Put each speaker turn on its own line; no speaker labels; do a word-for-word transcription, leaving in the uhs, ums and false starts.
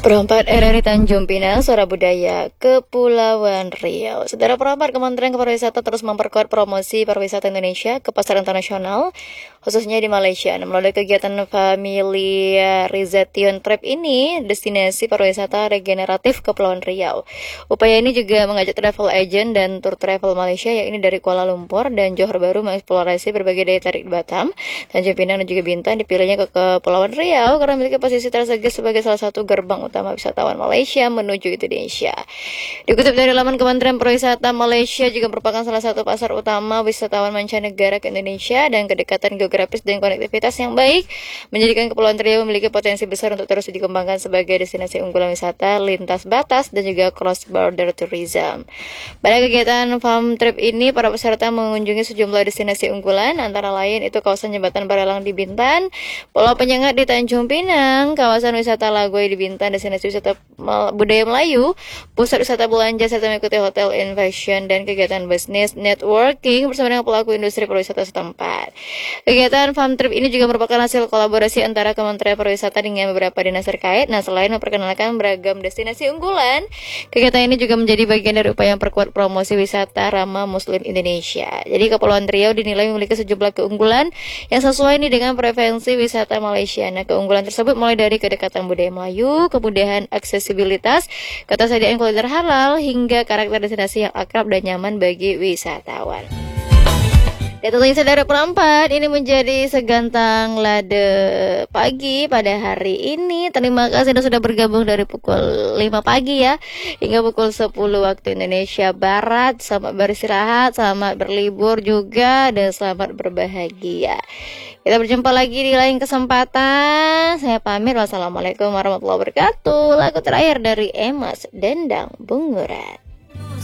Perempat R R I Tanjung Pinang, Suara Budaya, Kepulauan Riau. Saudara perempat, Kementerian Pariwisata terus memperkuat promosi pariwisata Indonesia ke pasar internasional, khususnya di Malaysia. Melalui kegiatan Familiarization Trip ini, destinasi pariwisata regeneratif Kepulauan Riau. Upaya ini juga mengajak travel agent dan tour travel Malaysia, yakni dari Kuala Lumpur dan Johor Bahru, mengeksplorasi berbagai daya tarik di Batam, Tanjung Pinang dan juga Bintan. Dipilihnya ke Kepulauan Riau karena memiliki posisi strategis sebagai salah satu gerbang utama wisatawan Malaysia menuju Indonesia. Dikutip dari laman Kementerian Pariwisata, Malaysia juga merupakan salah satu pasar utama wisatawan mancanegara ke Indonesia, dan kedekatan geografis dan konektivitas yang baik menjadikan Kepulauan Riau memiliki potensi besar untuk terus dikembangkan sebagai destinasi unggulan wisata lintas batas dan juga cross border tourism. Pada kegiatan farm trip ini, para peserta mengunjungi sejumlah destinasi unggulan, antara lain itu kawasan Jembatan Barelang di Bintan, Pulau Penyengat di Tanjung Pinang, kawasan wisata Lagoy di Bintan, destinasi wisata budaya Melayu, pusat wisata belanja, serta mengikuti hotel invasion dan kegiatan bisnis networking bersama dengan pelaku industri pariwisata setempat. Kegiatan farm trip ini juga merupakan hasil kolaborasi antara Kementerian Pariwisata dengan beberapa dinas terkait. Nah, selain memperkenalkan beragam destinasi unggulan, kegiatan ini juga menjadi bagian dari upaya memperkuat promosi wisata ramah Muslim Indonesia. Jadi Kepulauan Riau dinilai memiliki sejumlah keunggulan yang sesuai nih dengan preferensi wisata Malaysia. Nah, keunggulan tersebut mulai dari kedekatan budaya Melayu, kemudahan aksesibilitas, ketersediaan kuliner halal, hingga karakter destinasi yang akrab dan nyaman bagi wisatawan. Dan tentunya saudara perempat, ini menjadi segantang lade pagi pada hari ini. Terima kasih Anda sudah bergabung dari pukul lima pagi ya hingga pukul sepuluh waktu Indonesia Barat. Selamat beristirahat, selamat berlibur juga, dan selamat berbahagia. Kita berjumpa lagi di lain kesempatan. Saya pamit. Wassalamualaikum warahmatullahi wabarakatuh. Lagu terakhir dari Emas, Dendang Bunguran.